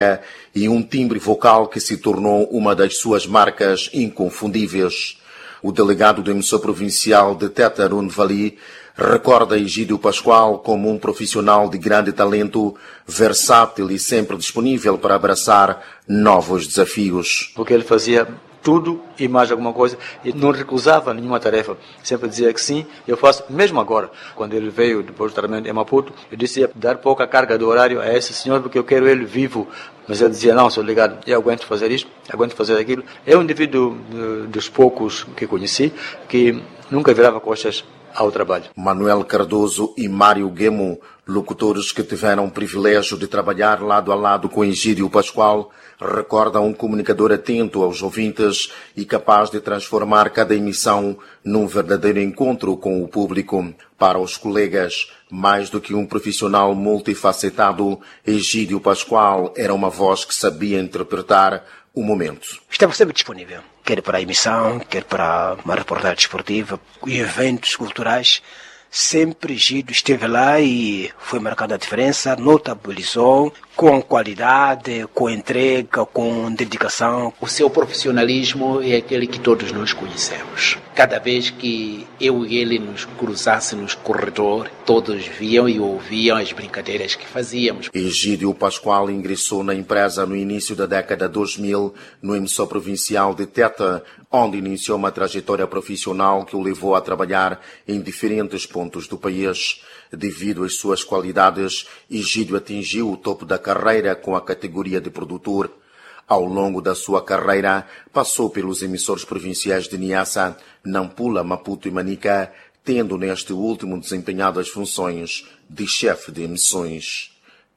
e um timbre vocal que se tornou uma das suas marcas inconfundíveis. O delegado da emissora provincial de Teta Runvali recorda Egídio Pascoal como um profissional de grande talento, versátil e sempre disponível para abraçar novos desafios. Porque ele fazia tudo e mais alguma coisa e não recusava nenhuma tarefa. Sempre dizia que sim, eu faço mesmo agora. Quando ele veio depois do tratamento em Maputo, eu disse ia dar pouca carga do horário a esse senhor porque eu quero ele vivo. Mas ele dizia, não, senhor delegado, eu aguento fazer isto, aguento fazer aquilo. É um indivíduo dos poucos que conheci que nunca virava costas ao trabalho. Manuel Cardoso e Mário Guemo, locutores que tiveram o privilégio de trabalhar lado a lado com Egídio Pascoal, recordam um comunicador atento aos ouvintes e capaz de transformar cada emissão num verdadeiro encontro com o público. Para os colegas, mais do que um profissional multifacetado, Egídio Pascoal era uma voz que sabia interpretar o momento. Estava sempre disponível, quer para a emissão, quer para uma reportagem desportiva e eventos culturais. Sempre Egídio esteve lá e foi marcada a diferença, notabilizou com qualidade, com entrega, com dedicação. O seu profissionalismo é aquele que todos nós conhecemos. Cada vez que eu e ele nos cruzássemos no corredor, todos viam e ouviam as brincadeiras que fazíamos. Egídio Pascoal ingressou na empresa no início da década 2000, no emissor provincial de Teta, onde iniciou uma trajetória profissional que o levou a trabalhar em diferentes pontos do país. Devido às suas qualidades, Egídio atingiu o topo da carreira com a categoria de produtor. Ao longo da sua carreira, passou pelos emissores provinciais de Niassa, Nampula, Maputo e Manica, tendo neste último desempenhado as funções de chefe de emissões.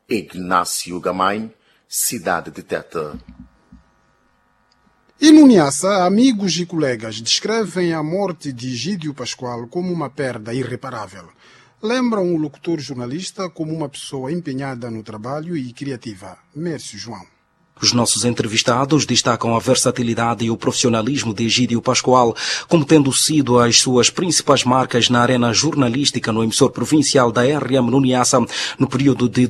Ignácio Gamay, cidade de Teta. E no Niassa, amigos e colegas descrevem a morte de Egídio Pascoal como uma perda irreparável. Lembram o locutor jornalista como uma pessoa empenhada no trabalho e criativa. Mércio João. Os nossos entrevistados destacam a versatilidade e o profissionalismo de Egídio Pascoal, como tendo sido as suas principais marcas na arena jornalística no emissor provincial da RM no Niassa, no período de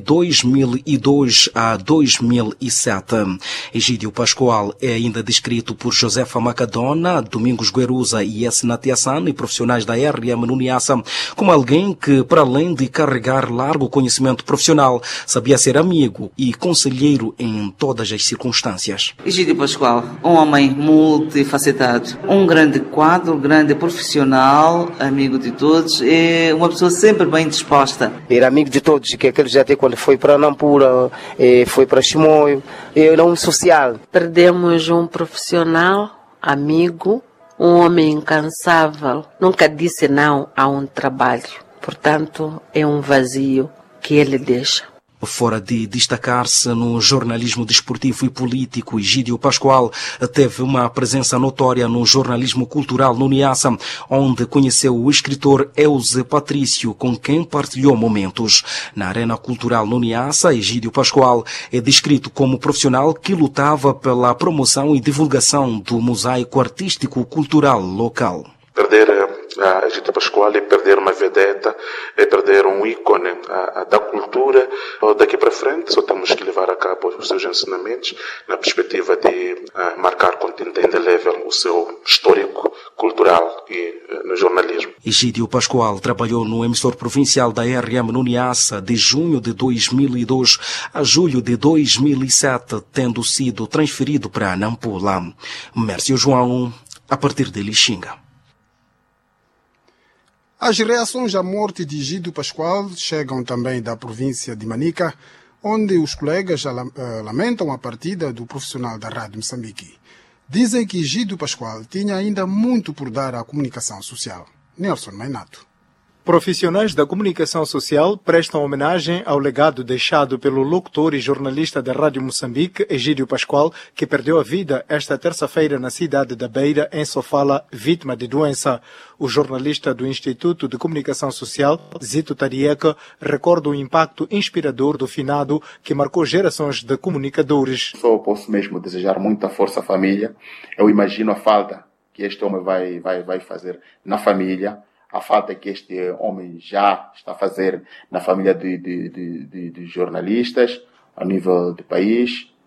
2002 a 2007. Egídio Pascoal é ainda descrito por Josefa Macadona, Domingos Gueruza e Esna Tiassane, profissionais da RM no Niassa, como alguém que, para além de carregar largo conhecimento profissional, sabia ser amigo e conselheiro em todas as circunstâncias. Egídio Pascoal, um homem multifacetado, um grande quadro, grande profissional, amigo de todos, é uma pessoa sempre bem disposta. Era amigo de todos, que aquele já até quando foi para Nampula, foi para Chimoio, era um social. Perdemos um profissional, amigo, um homem incansável, nunca disse não a um trabalho, portanto é um vazio que ele deixa. Fora de destacar-se no jornalismo desportivo e político, Egídio Pascoal teve uma presença notória no jornalismo cultural no Niassa, onde conheceu o escritor Euze Patrício, com quem partilhou momentos. Na arena cultural no Niassa, Egídio Pascoal é descrito como profissional que lutava pela promoção e divulgação do mosaico artístico cultural local. Perder a Egídio Pascoal é perder uma vedeta, é perder um ícone da cultura. Daqui para frente só temos que levar a cabo os seus ensinamentos na perspectiva de marcar com tinta indelével o seu histórico cultural e no jornalismo. Egídio Pascoal trabalhou no emissor provincial da RM no Niassa de junho de 2002 a julho de 2007, tendo sido transferido para Nampula. Mércio João, a partir de Lixinga. As reações à morte de Egídio Pascoal chegam também da província de Manica, onde os colegas lamentam a partida do profissional da Rádio Moçambique. Dizem que Egídio Pascoal tinha ainda muito por dar à comunicação social. Nelson Mainato. Profissionais da comunicação social prestam homenagem ao legado deixado pelo locutor e jornalista da Rádio Moçambique, Egídio Pascoal, que perdeu a vida esta terça-feira na cidade da Beira, em Sofala, vítima de doença. O jornalista do Instituto de Comunicação Social, Zito Tarieca, recorda o impacto inspirador do finado que marcou gerações de comunicadores. Só posso mesmo desejar muita força à família. Eu imagino a falta que este homem vai fazer na família, a falta que este homem já está a fazer na família de jornalistas, a nível do país,